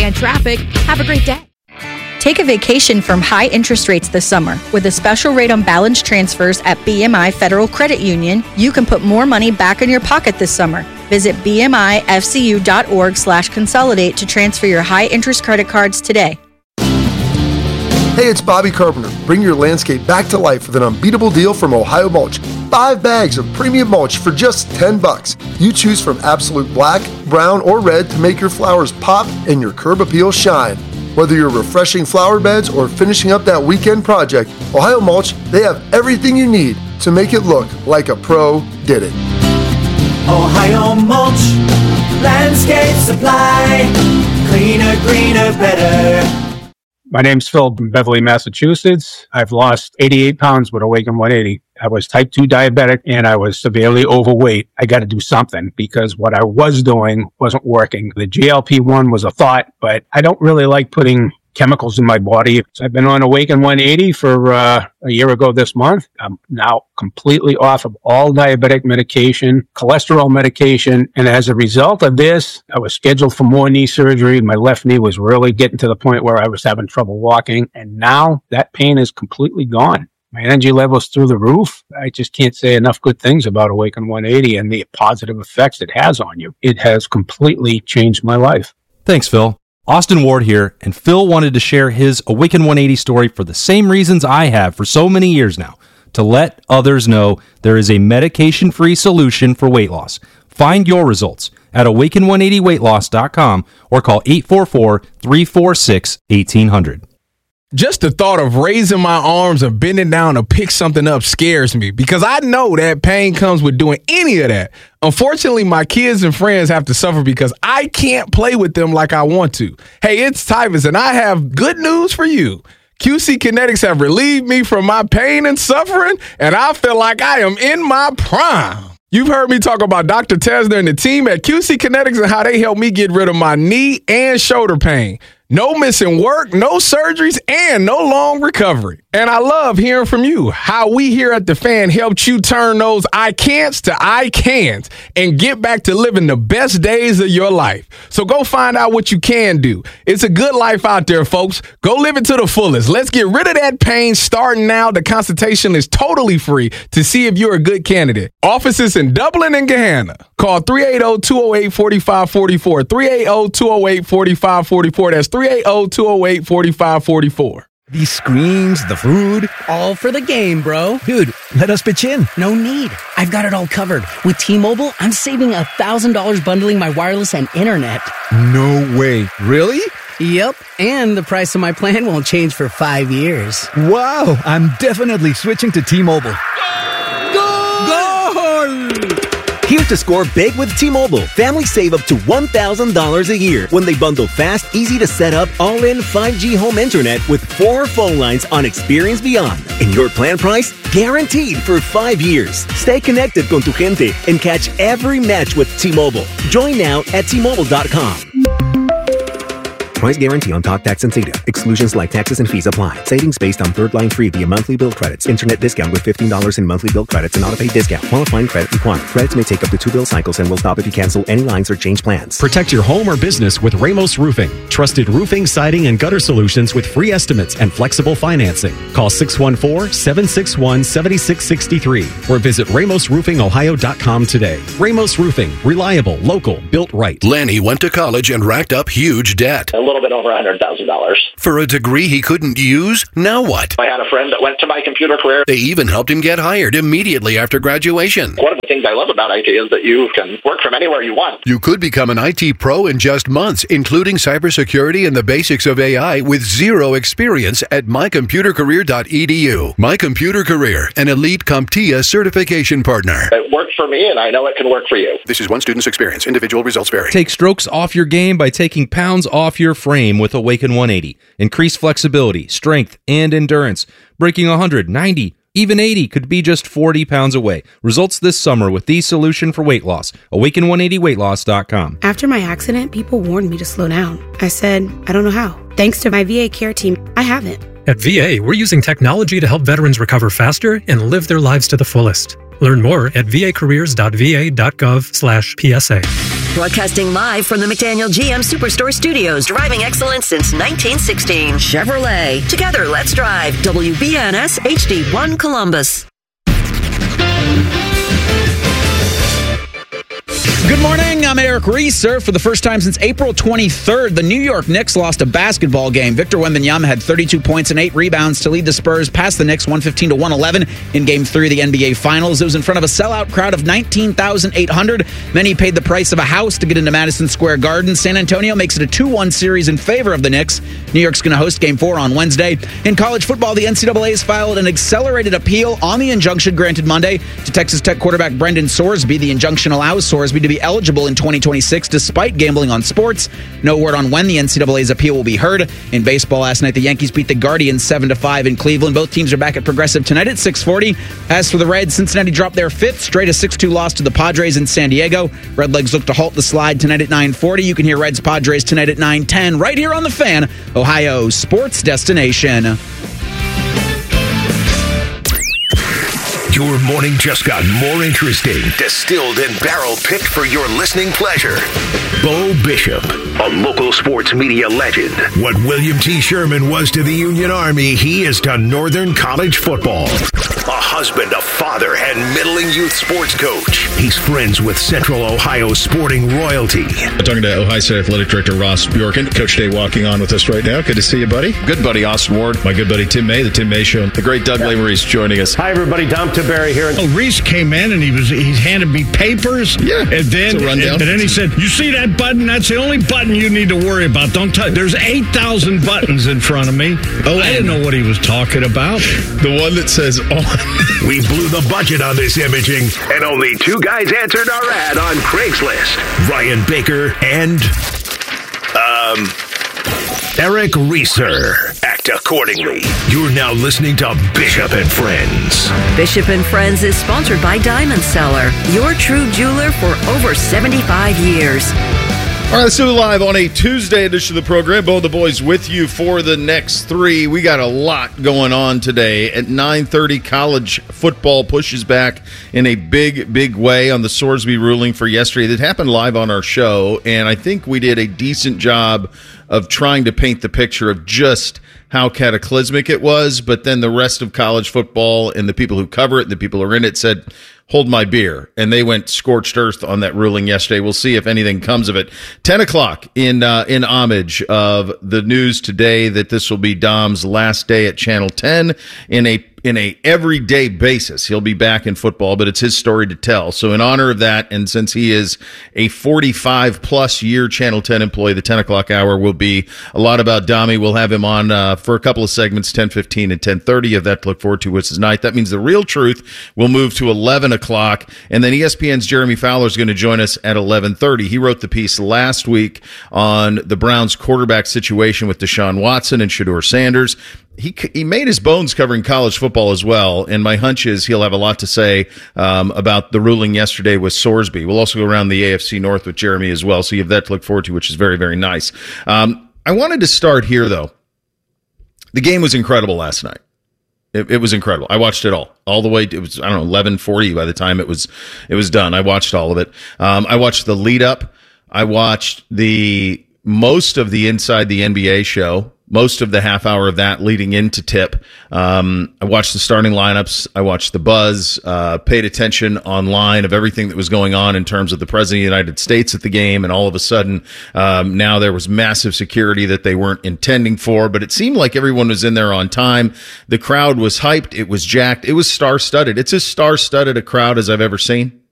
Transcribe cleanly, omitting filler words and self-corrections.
and traffic. Have a great day. Take a vacation from high interest rates this summer. With a special rate on balance transfers at BMI Federal Credit Union, you can put more money back in your pocket this summer. Visit bmifcu.org/consolidate to transfer your high interest credit cards today. Hey, it's Bobby Carpenter. Bring your landscape back to life with an unbeatable deal from Ohio Mulch. 5 bags of premium mulch for just $10. You choose from absolute black, brown, or red to make your flowers pop and your curb appeal shine. Whether you're refreshing flower beds or finishing up that weekend project, Ohio Mulch, they have everything you need to make it look like a pro did it. Ohio Mulch, landscape supply, cleaner, greener, better. My name's Phil from Beverly, Massachusetts. I've lost 88 pounds with Awaken 180. I was type 2 diabetic and I was severely overweight. I got to do something because what I was doing wasn't working. The GLP-1 was a thought, but I don't really like putting chemicals in my body. So I've been on Awaken 180 for a year ago this month. I'm now completely off of all diabetic medication, cholesterol medication. And as a result of this, I was scheduled for more knee surgery. My left knee was really getting to the point where I was having trouble walking. And now that pain is completely gone. My energy level's through the roof. I just can't say enough good things about Awaken 180 and the positive effects it has on you. It has completely changed my life. Thanks, Phil. Austin Ward here, and Phil wanted to share his Awaken 180 story for the same reasons I have for so many years now, to let others know there is a medication-free solution for weight loss. Find your results at awaken180weightloss.com or call 844-346-1800. Just the thought of raising my arms or bending down to pick something up scares me because I know that pain comes with doing any of that. Unfortunately, my kids and friends have to suffer because I can't play with them like I want to. Hey, it's Tyvus, and I have good news for you. QC Kinetics have relieved me from my pain and suffering, and I feel like I am in my prime. You've heard me talk about Dr. Tesner and the team at QC Kinetics and how they helped me get rid of my knee and shoulder pain. No missing work, no surgeries, and no long recovery. And I love hearing from you, how we here at The Fan helped you turn those I can'ts to I can'ts and get back to living the best days of your life. So go find out what you can do. It's a good life out there, folks. Go live it to the fullest. Let's get rid of that pain starting now. The consultation is totally free to see if you're a good candidate. Offices in Dublin and Gahanna. Call 380-208-4544. 380-208-4544. That's 380-208-4544. These screens, the food, all for the game, bro. Dude, let us pitch in. No need. I've got it all covered. With T-Mobile, I'm saving $1,000 bundling my wireless and internet. No way. Really? Yep. And the price of my plan won't change for 5 years. Wow. I'm definitely switching to T-Mobile. Here to score big with T-Mobile. Families save up to $1,000 a year when they bundle fast, easy to set up, all-in 5G home internet with 4 phone lines on Experience Beyond. And your plan price? Guaranteed for 5 years. Stay connected con tu gente and catch every match with T-Mobile. Join now at T-Mobile.com. Price guarantee on talk, tax, and data. Exclusions like taxes and fees apply. Savings based on third line free via monthly bill credits. Internet discount with $15 in monthly bill credits and auto-pay discount. Qualifying credit required. Credits may take up to 2 bill cycles and will stop if you cancel any lines or change plans. Protect your home or business with Ramos Roofing. Trusted roofing, siding, and gutter solutions with free estimates and flexible financing. Call 614-761-7663 or visit RamosRoofingOhio.com today. Ramos Roofing. Reliable, local, built right. Lanny went to college and racked up huge debt. A little bit over $100,000. For a degree he couldn't use? Now what? I had a friend that went to My Computer Career. They even helped him get hired immediately after graduation. One of the things I love about IT is that you can work from anywhere you want. You could become an IT pro in just months, including cybersecurity and the basics of AI with zero experience at mycomputercareer.edu. My Computer Career, an elite CompTIA certification partner. It worked for me, and I know it can work for you. This is one student's experience. Individual results vary. Take strokes off your game by taking pounds off your frame with Awaken 180. Increase flexibility, strength, and endurance. Breaking 100, 90, even 80 could be just 40 pounds away. Results this summer with the solution for weight loss. Awaken180weightloss.com. After my accident, people warned me to slow down. I said, I don't know how. Thanks to my VA care team, I haven't. At VA, we're using technology to help veterans recover faster and live their lives to the fullest. Learn more at vacareers.va.gov/PSA. Broadcasting live from the McDaniel GM Superstore Studios. Driving excellence since 1916. Chevrolet. Together, let's drive. WBNS HD1 Columbus. Good morning, I'm Eric Reeser. For the first time since April 23rd, the New York Knicks lost a basketball game. Victor Wembanyama had 32 points and 8 rebounds to lead the Spurs past the Knicks 115-111 in Game 3 of the NBA Finals. It was in front of a sellout crowd of 19,800. Many paid the price of a house to get into Madison Square Garden. San Antonio makes it a 2-1 series in favor of the Knicks. New York's going to host Game 4 on Wednesday. In college football, the NCAA has filed an accelerated appeal on the injunction granted Monday to Texas Tech quarterback Brendan Sorsby. The injunction allows Sorsby to be eligible in 2026 despite gambling on sports. No word on when the NCAA's appeal will be heard. In baseball last night, the Yankees beat the Guardians 7-5 in Cleveland. Both teams are back at Progressive tonight at 6:40. As for the Reds, Cincinnati dropped their fifth straight, a 6-2 loss to the Padres in San Diego. Redlegs look to halt the slide tonight at 9:40. You can hear Reds Padres tonight at 9:10 right here on The Fan, Ohio's sports destination. Your morning just got more interesting, distilled and barrel-picked for your listening pleasure. Bo Bishop, a local sports media legend. What William T. Sherman was to the Union Army, he is to Northern College football. A husband, a father, and middling youth sports coach. He's friends with Central Ohio sporting royalty. I'm talking to Ohio State Athletic Director Ross Bjorken. Coach Day walking on with us right now. Good to see you, buddy. Good buddy Austin Ward. My good buddy Tim May, the Tim May Show. The great Doug Lesmerises joining us. Hi, everybody. Dom Tiberi here. Oh, Reese came in and he handed me papers. Yeah. And then he said, "You see that button? That's the only button you need to worry about. Don't touch. There's 8,000 buttons in front of me." Oh, I didn't know what he was talking about. The one that says on. We blew the budget on this imaging, and only 2 guys answered our ad on Craigslist. Ryan Baker and Eric Reeser. Act accordingly. You're now listening to Bishop and Friends. Bishop and Friends is sponsored by Diamond Seller, your true jeweler for over 75 years. All right, let's do it live on a Tuesday edition of the program. Bo and the boys with you for the next 3. We got a lot going on today. At 9:30, college football pushes back in a big, big way on the Sorsby ruling for yesterday. That happened live on our show, and I think we did a decent job of trying to paint the picture of just how cataclysmic it was. But then the rest of college football and the people who cover it, the people who are in it, said, hold my beer. And they went scorched earth on that ruling yesterday. We'll see if anything comes of it. 10 o'clock in homage of the news today that this will be Dom's last day at Channel 10 in a everyday basis. He'll be back in football, but it's his story to tell. So in honor of that, and since he is a 45-plus year Channel 10 employee, the 10 o'clock hour will be a lot about Dommy. We'll have him on for a couple of segments, 10:15 and 10:30. You have that to look forward to, which is night. That means The Real Truth will move to 11 o'clock, and then ESPN's Jeremy Fowler is going to join us at 11:30. He wrote the piece last week on the Browns quarterback situation with Deshaun Watson and Shedeur Sanders. He made his bones covering college football as well, and my hunch is he'll have a lot to say about the ruling yesterday with Sorsby. We'll also go around the AFC North with Jeremy as well, so you have that to look forward to, which is very, very nice. I wanted to start here, though. The game was incredible last night. It was incredible. I watched it all the way. It was, 11:40 by the time it was done. I watched all of it. I watched the lead up. I watched most of the Inside the NBA show. Most of the half hour of that leading into tip. I watched the starting lineups. I watched the buzz, paid attention online of everything that was going on in terms of the President of the United States at the game. And all of a sudden, now there was massive security that they weren't intending for, but it seemed like everyone was in there on time. The crowd was hyped. It was jacked. It was star-studded. It's as star-studded a crowd as I've ever seen.